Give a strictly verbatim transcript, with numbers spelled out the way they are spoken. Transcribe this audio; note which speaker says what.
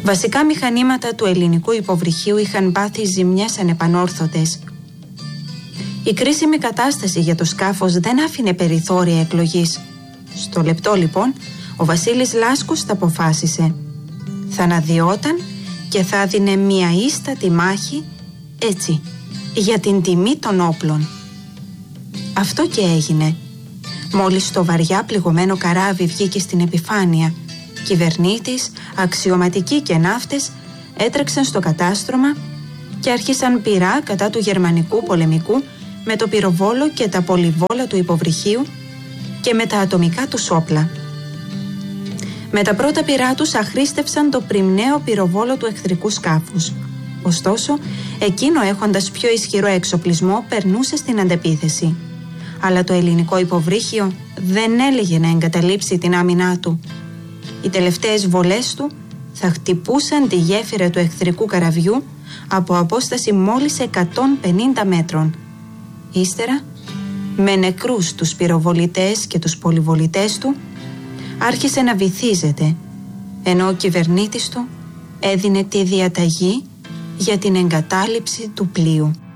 Speaker 1: Βασικά μηχανήματα του ελληνικού υποβρυχίου είχαν πάθει ζημιές ανεπανόρθωτες. Η κρίσιμη κατάσταση για το σκάφος δεν άφηνε περιθώρια εκλογής. Στο λεπτό λοιπόν, ο Βασίλης Λάσκος τα αποφάσισε. Θα αναδυόταν και θα έδινε μια ίστατη μάχη, έτσι, για την τιμή των όπλων. Αυτό και έγινε. Μόλις το βαριά πληγωμένο καράβι βγήκε στην επιφάνεια, κυβερνήτης, αξιωματικοί και ναύτες έτρεξαν στο κατάστρωμα και άρχισαν πυρά κατά του γερμανικού πολεμικού με το πυροβόλο και τα πολυβόλα του υποβρυχίου και με τα ατομικά τους όπλα. Με τα πρώτα πυρά τους αχρήστευσαν το πριμναίο πυροβόλο του εχθρικού σκάφους. Ωστόσο, εκείνο έχοντας πιο ισχυρό εξοπλισμό περνούσε στην αντεπίθεση. Αλλά το ελληνικό υποβρύχιο δεν έλεγε να εγκαταλείψει την άμυνά του. Οι τελευταίες βολές του θα χτυπούσαν τη γέφυρα του εχθρικού καραβιού από απόσταση μόλις εκατόν πενήντα μέτρων. Ύστερα, με νεκρούς τους πυροβολητές και τους πολυβολητές του, άρχισε να βυθίζεται, ενώ ο κυβερνήτης του έδινε τη διαταγή για την εγκατάλειψη του πλοίου.